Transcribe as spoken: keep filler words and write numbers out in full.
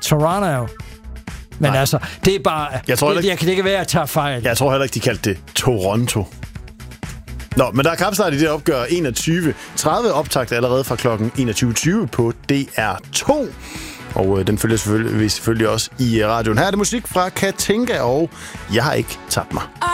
Toronto. Men Nej. altså, det er bare... Jeg, tror det, ikke, jeg kan ikke være, at jeg tager fejl. Jeg tror heller ikke, de kaldte det Toronto. Nå, men der er kampstart i det opgør enogtyve tredive, optakt allerede fra klokken enogtyve tyve på D R to. Og øh, den følger selvfølgelig, vi selvfølgelig også i radioen. Her er det musik fra Katinka, og Jeg har ikke tabt mig.